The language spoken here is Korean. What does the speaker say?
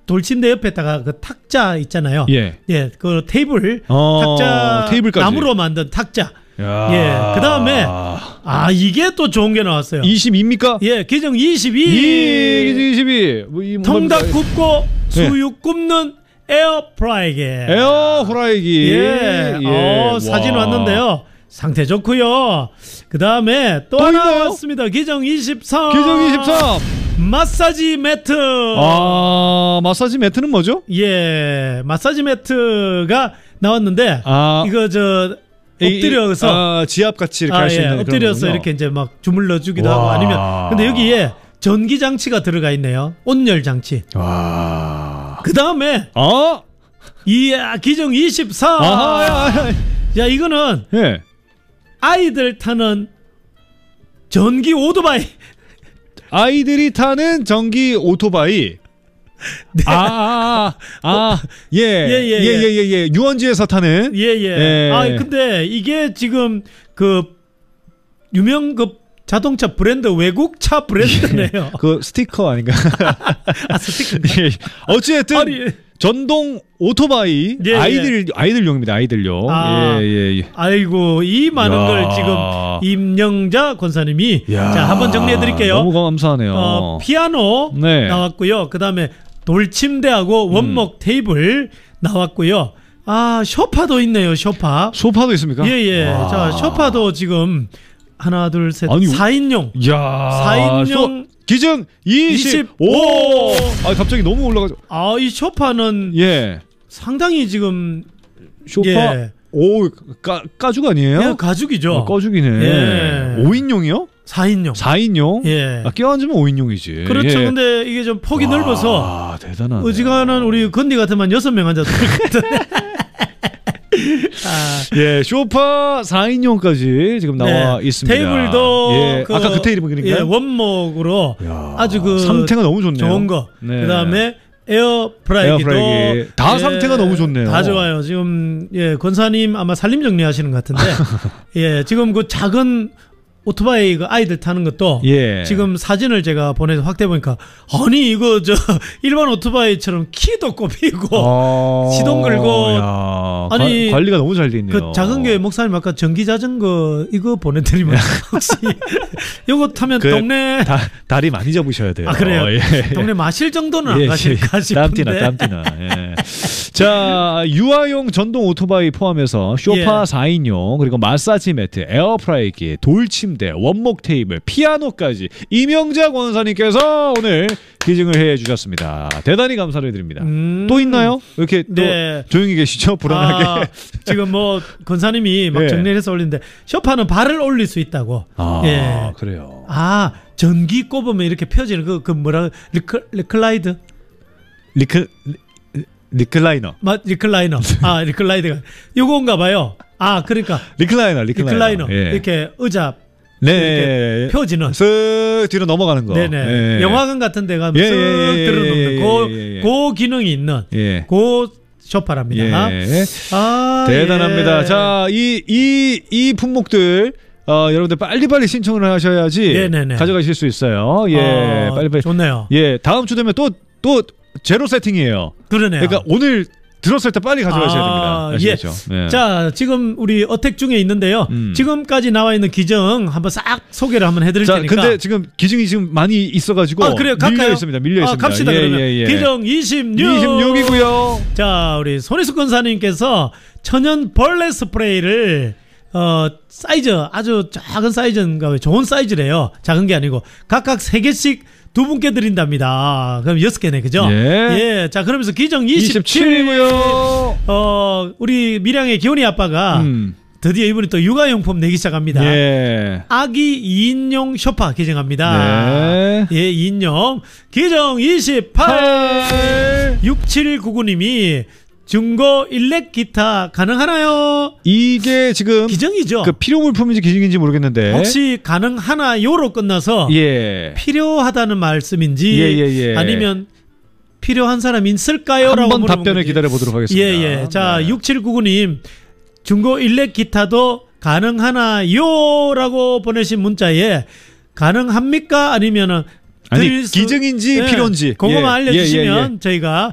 돌침대 옆에다가 그 탁자 있잖아요. 예. 예, 그 테이블, 탁자, 테이블까지. 나무로 만든 탁자. 야. 예, 그 다음에, 이게 또 좋은 게 나왔어요. 22입니까? 예, 기정 22. 22. 통닭 굽고 수육 굽는 에어프라이기. 에어프라이기. 예. 사진 왔는데요. 상태 좋고요. 그 다음에 또 하나 있나요? 왔습니다. 기정 23. 기정 23. 마사지 매트. 마사지 매트는 뭐죠? 예, 마사지 매트가 나왔는데 이거 엎드려서 지압 같이 이렇게 할 수 있는 엎드려서 이렇게 이제 막 주물러 주기도 하고 아니면 근데 여기에 전기 장치가 들어가 있네요. 온열 장치. 와. 그 다음에 이야 기정 24. 야 이거는 예. 아이들 타는 전기 오토바이. 아이들이 타는 전기 오토바이. 네. 예. 유원지에서 타는. 예. 근데 이게 지금 그 유명 그 자동차 브랜드 외국 차 브랜드네요. 그 스티커 아닌가? 스티커. 예. 어찌됐든 전동 오토바이 아이들용입니다. 아이들용. 예. 아이고 이 많은 걸 지금 임영자 권사님이 자 한번 정리해 드릴게요. 너무 감사하네요. 피아노 나왔고요. 그다음에 돌침대하고 원목 테이블 나왔고요. 소파도 있네요. 소파도 있습니까? 예. 자 소파도 지금 하나 둘 셋 4인용. 야. 4인용 기증 25. 갑자기 너무 올라가죠. 이 소파는 상당히 지금 소파 가죽 아니에요? 예, 가죽이죠. 가죽이네. 예. 5인용이요? 4인용. 예. 껴앉으면 5인용이지. 그렇죠. 근데 이게 좀 폭이 넓어서 대단하네. 어지간한 우리 건디 같으면 6명 앉아도 될 것 같은데. 예, 소파 4인용까지 지금 나와 있습니다. 테이블도 아까 그 테이블인가요? 예, 원목으로 아주 그 상태가 너무 좋네요. 좋은 거. 그다음에 에어프라이기도 다 상태가 너무 좋네요. 다 좋아요. 지금 권사님 아마 살림 정리하시는 것 같은데 지금 그 작은 오토바이 그 아이들 타는 것도 지금 사진을 제가 보내서 확대해 보니까 아니 이거 일반 오토바이처럼 키도 꼽히고 시동 걸고 아니 관리가 너무 잘 돼 있네요. 그 작은 교회 목사님 아까 전기 자전거 이거 보내드리면 혹시 이거 타면 동네 다리 많이 잡으셔야 돼요. 그래요? 동네 마실 정도는 안 가실까 싶은데. 땀띠나. 자 유아용 전동 오토바이 포함해서 소파 4인용 그리고 마사지 매트, 에어프라이기, 돌침대, 원목 테이블, 피아노까지 임영자 권사님께서 오늘 기증을 해주셨습니다. 대단히 감사를 드립니다. 또 있나요? 왜 이렇게 또 조용히 계시죠? 불안하게. 지금 뭐 권사님이 막 정리를 해서 올리는데 소파는 발을 올릴 수 있다고. 그래요. 전기 꼽으면 이렇게 펴지는 그 뭐라 리클라이드? 리클라이너. 리클라이너. 리클라이드가 요건가 봐요. 그러니까 리클라이너. 이렇게 의자 이렇게 펴지는 쓱 뒤로 넘어가는 거. 네네. 영화관 같은 데 가면 쓱 들어놓는 그 기능이 있는 그 소파랍니다. 대단합니다. 자, 이 품목들 여러분들 빨리빨리 신청을 하셔야지 가져가실 수 있어요. 빨리빨리. 좋네요. 다음 주 되면 또 제로 세팅이에요. 그러네요. 그러니까 오늘 들었을 때 빨리 가져가셔야 됩니다. 아시겠죠? 자, 지금 우리 어택 중에 있는데요. 지금까지 나와 있는 기증 한번 싹 소개를 한번 해드릴 테니까. 근데 지금 기증이 지금 많이 있어가지고 그래요? 밀려 있습니다. 갑시다. 그러면 기증 26이고요. 자, 우리 손희숙 권사님께서 천연 벌레 스프레이를 사이즈 아주 작은 사이즈인가 봐요. 좋은 사이즈래요. 작은 게 아니고 각각 3개씩 두 분께 드린답니다. 그럼 6개네, 그죠? 자, 그러면서 기정 27이고요. 우리 밀양의 기훈이 아빠가 드디어 이분이 또 육아용품 내기 시작합니다. 아기 2인용 소파 기증합니다. 2인용. 기정 28. 6799님이 중고 일렉 기타 가능하나요? 이게 지금 기증이죠. 그 필요 물품인지 기증인지 모르겠는데 혹시 가능하나요로 끝나서 필요하다는 말씀인지 아니면 필요한 사람이 있을까요? 한번 답변을 기다려 보도록 하겠습니다. 자, 6799님 중고 일렉 기타도 가능하나요? 라고 보내신 문자에 가능합니까? 아니면은 기증인지 필요인지 그거만 알려주시면 저희가